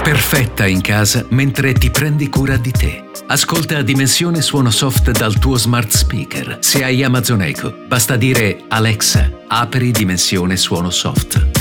perfetta in casa mentre ti prendi cura di te. Ascolta Dimensione Suono Soft dal tuo smart speaker. Se hai Amazon Echo, basta dire Alexa, apri Dimensione Suono Soft.